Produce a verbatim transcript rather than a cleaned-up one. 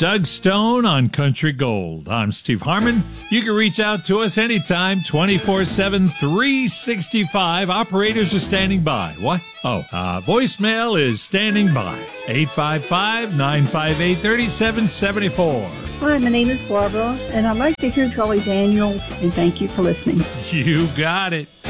Doug Stone on Country Gold. I'm Steve Harmon. You can reach out to us anytime, twenty-four seven, three sixty-five. Operators are standing by. What? Oh, uh, voicemail is standing by. eight five five, nine five eight, three seven seven four. Hi, my name is Barbara, and I'd like to hear Charlie Daniels, and thank you for listening. You got it.